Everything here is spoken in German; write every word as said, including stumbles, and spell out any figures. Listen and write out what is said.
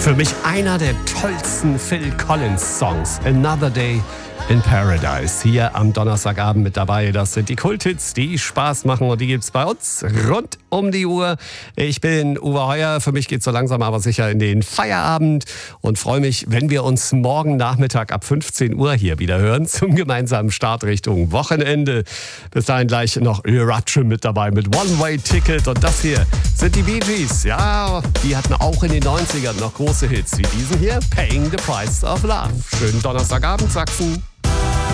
Für mich einer der tollsten Phil Collins Songs. Another Day in Paradise. Hier am Donnerstagabend mit dabei. Das sind die Kulthits, die Spaß machen und die gibt's bei uns rund um die Uhr. Ich bin Uwe Heuer. Für mich geht's so langsam aber sicher in den Feierabend und freue mich, wenn wir uns morgen Nachmittag ab fünfzehn Uhr hier wieder hören zum gemeinsamen Start Richtung Wochenende. Bis dahin gleich noch Eruption mit dabei mit One-Way-Ticket und das hier sind die Bee Gees. Ja, die hatten auch in den neunzigern noch große Hits wie diesen hier, Paying the Price of Love. Schönen Donnerstagabend, Sachsen.